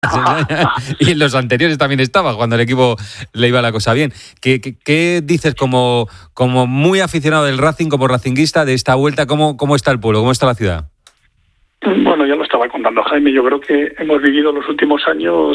Y en los anteriores también estaba, cuando el equipo le iba la cosa bien. ¿Qué dices como muy aficionado del Racing, como racinguista de esta vuelta? ¿Cómo está el pueblo? ¿Cómo está la ciudad? Bueno, ya lo estaba contando Jaime. Yo creo que hemos vivido los últimos años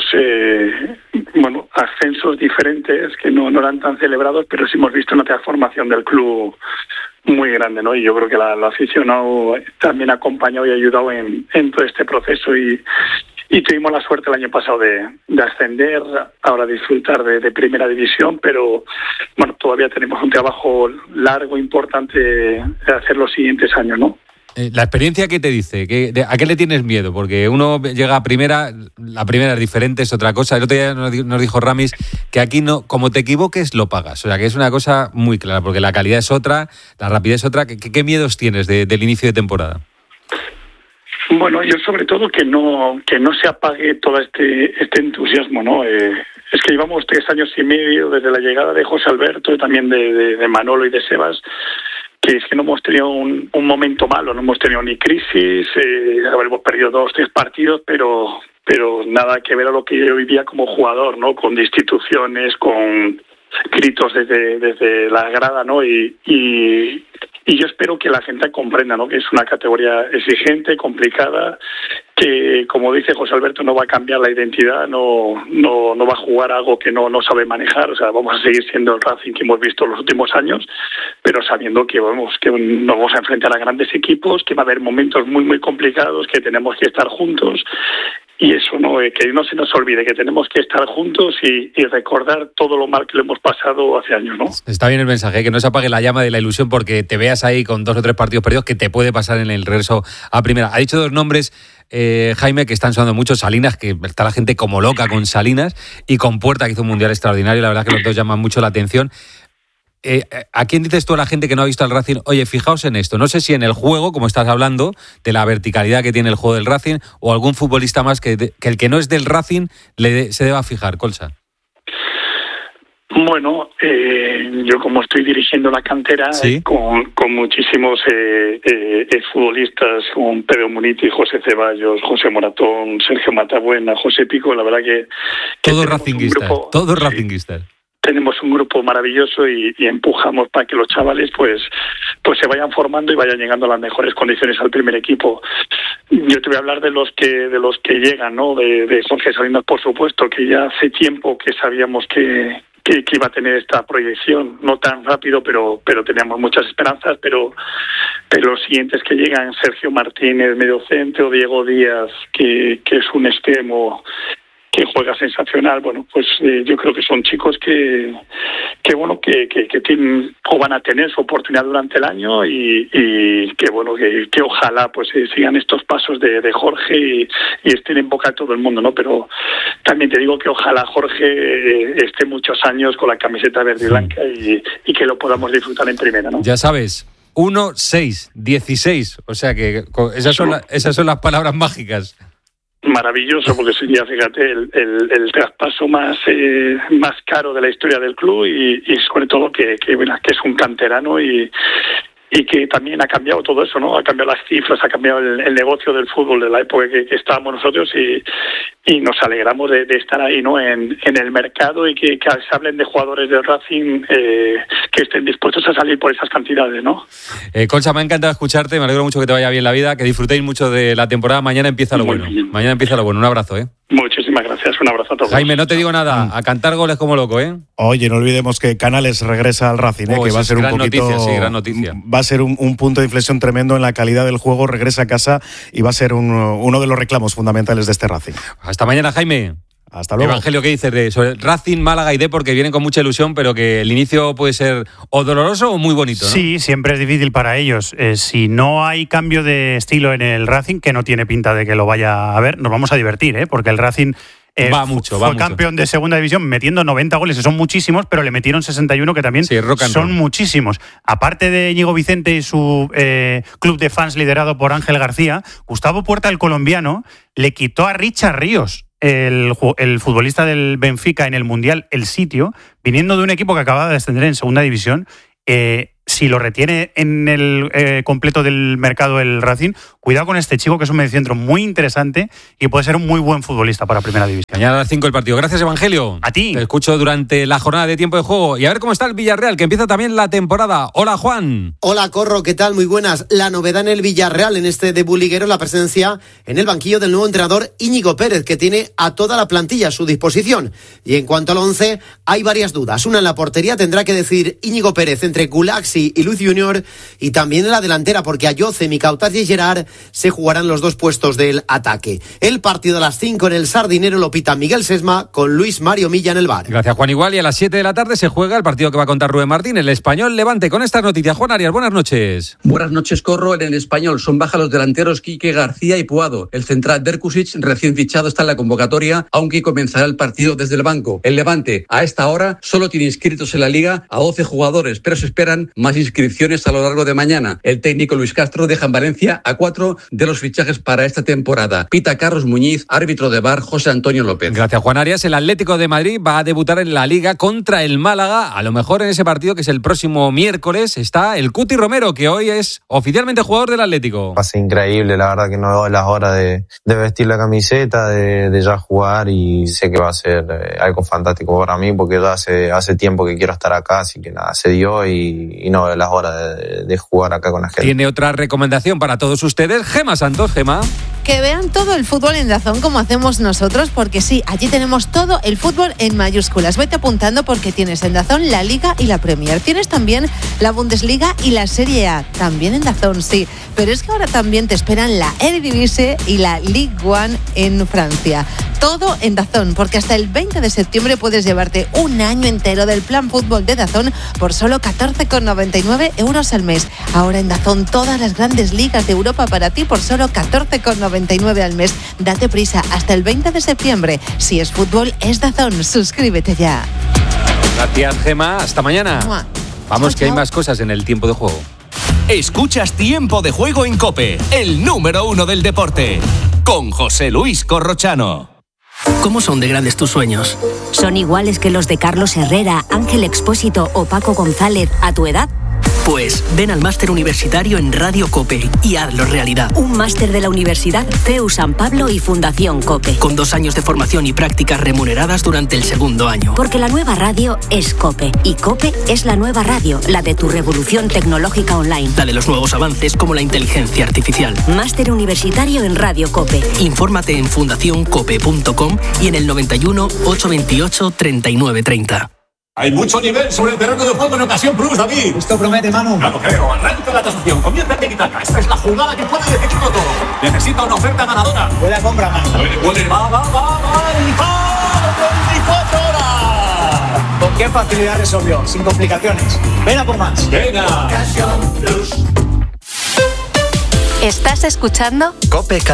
ascensos diferentes que no eran tan celebrados, pero sí hemos visto una transformación del club muy grande, ¿no? Y yo creo que la aficionado también ha acompañado y ayudado en todo este proceso y tuvimos la suerte el año pasado de ascender, ahora disfrutar de primera división, pero bueno, todavía tenemos un trabajo largo, importante de hacer los siguientes años, ¿no? La experiencia, ¿qué te dice? ¿A qué le tienes miedo? Porque uno llega a primera, la primera es diferente, es otra cosa. El otro día nos dijo Ramis que aquí no, como te equivoques, lo pagas. O sea, que es una cosa muy clara, porque la calidad es otra, la rapidez es otra. ¿Qué miedos tienes del inicio de temporada? Bueno, yo sobre todo que no se apague todo este entusiasmo, ¿no? Es que llevamos 3 años y medio desde la llegada de José Alberto y también de Manolo y de Sebas, que es que no hemos tenido un momento malo, no hemos tenido ni crisis, hemos perdido 2-3 partidos, pero nada que ver a lo que yo vivía como jugador, ¿no? Con destituciones, con gritos desde la grada, ¿no? Y yo espero que la gente comprenda, ¿no? Que es una categoría exigente, complicada, que, como dice José Alberto, no va a cambiar la identidad, no va a jugar algo que no sabe manejar. O sea, vamos a seguir siendo el Racing que hemos visto los últimos años, pero sabiendo que nos vamos a enfrentar a grandes equipos, que va a haber momentos muy, muy complicados, que tenemos que estar juntos. Y eso, que no se nos olvide, que tenemos que estar juntos y recordar todo lo mal que lo hemos pasado hace años, ¿no? Está bien el mensaje, que no se apague la llama de la ilusión porque te veas ahí con 2 o 3 partidos perdidos, que te puede pasar en el regreso a primera. Ha dicho 2 nombres, Jaime, que están sonando mucho. Salinas, que está la gente como loca con Salinas, y con Puerta, que hizo un mundial extraordinario. La verdad que los dos llaman mucho la atención. ¿A quién dices tú a la gente que no ha visto al Racing? Oye, fijaos en esto, no sé si en el juego, como estás hablando, de la verticalidad que tiene el juego del Racing, o algún futbolista más que el que no es del Racing se deba fijar, Colsa. Bueno, yo como estoy dirigiendo la cantera, ¿sí? con muchísimos futbolistas, con Pedro Muniti, José Ceballos, José Moratón, Sergio Matabuena, José Pico, la verdad que todos racinguistas. Tenemos un grupo maravilloso y empujamos para que los chavales pues se vayan formando y vayan llegando a las mejores condiciones al primer equipo. Yo te voy a hablar de los que llegan, ¿no? De Jorge Salinas, por supuesto, que ya hace tiempo que sabíamos que iba a tener esta proyección, no tan rápido, pero teníamos muchas esperanzas, pero los siguientes que llegan, Sergio Martínez, mediocentro, Diego Díaz, que es un extremo que juega sensacional. Bueno, pues yo creo que son chicos que tienen o van a tener su oportunidad durante el año y que ojalá pues sigan estos pasos de Jorge y estén en boca de todo el mundo, ¿no? Pero también te digo que ojalá Jorge esté muchos años con la camiseta verde y blanca y que lo podamos disfrutar en primera, ¿no? Ya sabes, 1, 6, 16, o sea que esas son las palabras mágicas. Maravilloso, porque sería, fíjate, el traspaso más caro de la historia del club y sobre todo que es un canterano y que también ha cambiado todo eso, ¿no? Ha cambiado las cifras, ha cambiado el negocio del fútbol de la época que estábamos nosotros y nos alegramos de estar ahí, ¿no? En el mercado y que se hablen de jugadores del Racing que estén dispuestos a salir por esas cantidades, ¿no? Concha, me ha encantado escucharte, me alegro mucho que te vaya bien la vida, que disfrutéis mucho de la temporada. Mañana empieza lo bueno. Mañana empieza lo bueno. Un abrazo, ¿eh? Muchísimas gracias, un abrazo a todos. Jaime, no te digo nada, a cantar goles como loco, ¿eh? Oye, no olvidemos que Canales regresa al Racing, que va a ser un poquito... gran noticia. Va a ser un punto de inflexión tremendo en la calidad del juego, regresa a casa y va a ser uno de los reclamos fundamentales de este Racing. Hasta mañana, Jaime. Hasta luego. Evangelio, ¿qué dices sobre Racing, Málaga y Depor, que vienen con mucha ilusión, pero que el inicio puede ser o doloroso o muy bonito, ¿no? Sí, siempre es difícil para ellos. Si no hay cambio de estilo en el Racing, que no tiene pinta de que lo vaya a haber, nos vamos a divertir, porque el Racing fue campeón de segunda división metiendo 90 goles, que son muchísimos, pero le metieron 61, que también son muchísimos. Aparte de Íñigo Vicente y su club de fans liderado por Ángel García, Gustavo Puerta, el colombiano, le quitó a Richard Ríos, el futbolista del Benfica, en el Mundial, el sitio, viniendo de un equipo que acababa de descender en segunda división. si lo retiene en el completo del mercado el Racing, cuidado con este chico que es un mediocentro muy interesante y puede ser un muy buen futbolista para Primera División. Mañana a las 5 el partido. Gracias, Evangelio. A ti. Te escucho durante la jornada de tiempo de juego. Y a ver cómo está el Villarreal, que empieza también la temporada. Hola, Juan. Hola, Corro, ¿qué tal? Muy buenas. La novedad en el Villarreal en este debut liguero, la presencia en el banquillo del nuevo entrenador Íñigo Pérez, que tiene a toda la plantilla a su disposición. Y en cuanto al 11, hay varias dudas. Una en la portería tendrá que decidir Íñigo Pérez entre Gulaxi y Luis Junior, y también en la delantera, porque Ayoce, Micautaz y Gerard se jugarán los dos puestos del ataque. El partido a las 5 en el Sardinero lo pita Miguel Sesma con Luis Mario Milla en el bar. Gracias, Juan. Igual, y a las 7 de la tarde se juega el partido que va a contar Rubén Martín, el Español Levante. Con estas noticias, Juan Arias, buenas noches. Buenas noches, Corro. En el Español son baja los delanteros Quique García y Puado. El central Derkusic, recién fichado, está en la convocatoria, aunque comenzará el partido desde el banco. El Levante, a esta hora, solo tiene inscritos en la Liga a 12 jugadores, pero se esperan más inscripciones a lo largo de mañana. El técnico Luis Castro deja en Valencia a 4 de los fichajes para esta temporada. Pita Carlos Muñiz, árbitro de VAR José Antonio López. Gracias, Juan Arias. El Atlético de Madrid va a debutar en la Liga contra el Málaga. A lo mejor en ese partido, que es el próximo miércoles, está el Cuti Romero, que hoy es oficialmente jugador del Atlético. Va a ser increíble, la verdad que no doy las horas de vestir la camiseta, de ya jugar, y sé que va a ser algo fantástico para mí, porque ya hace tiempo que quiero estar acá, así que nada, se dio y no doy las horas de jugar acá con la gente. Tiene otra recomendación para todos ustedes, Gema Santos. Gema. Que vean todo el fútbol en DAZN como hacemos nosotros, porque sí, allí tenemos todo el fútbol en mayúsculas. Vete apuntando porque tienes en DAZN la Liga y la Premier. Tienes también la Bundesliga y la Serie A, también en DAZN, sí. Pero es que ahora también te esperan la Eredivisie y la Ligue 1 en Francia. Todo en DAZN, porque hasta el 20 de septiembre puedes llevarte un año entero del plan fútbol de DAZN por solo 14,99 € al mes. Ahora en DAZN todas las grandes ligas de Europa para ti por solo 14,99 al mes. Date prisa, hasta el 20 de septiembre. Si es fútbol, es DAZN. Suscríbete ya. Gracias, Gema. Hasta mañana. Vamos, chao, que hay más cosas en el tiempo de juego. Escuchas Tiempo de Juego en COPE, el número 1 del deporte, con José Luis Corrochano. ¿Cómo son de grandes tus sueños? ¿Son iguales que los de Carlos Herrera, Ángel Expósito o Paco González a tu edad? Pues ven al máster universitario en Radio COPE y hazlo realidad. Un máster de la Universidad CEU San Pablo y Fundación COPE. Con 2 años de formación y prácticas remuneradas durante el segundo año. Porque la nueva radio es COPE. Y COPE es la nueva radio, la de tu revolución tecnológica online. La de los nuevos avances como la inteligencia artificial. Máster universitario en Radio COPE. Infórmate en fundacioncope.com y en el 91 828 3930. Hay mucho nivel sobre el terreno de juego en Ocasión Plus, David. Esto promete, Manu. Ya lo creo. Arranca la tasación. Comienza el tiki-taka. Esta es la jugada que puede decidirlo todo. Necesita una oferta ganadora. Buena compra, Manu. Puede. Va. ¡El gol! 24 horas. ¿Con qué facilidad resolvió? Sin complicaciones. Ven a por más. Venga. Ocasión Plus. ¿Estás escuchando? COPE